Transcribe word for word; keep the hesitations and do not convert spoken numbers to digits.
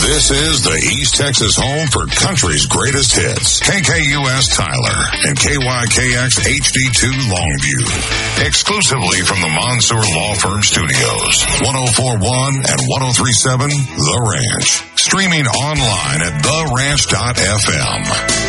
This is the East Texas home for country's greatest hits. K K U S Tyler and K Y K X H D two Longview. Exclusively from the Mansour Law Firm Studios. one oh four point one and one oh three point seven The Ranch. Streaming online at the ranch dot f m.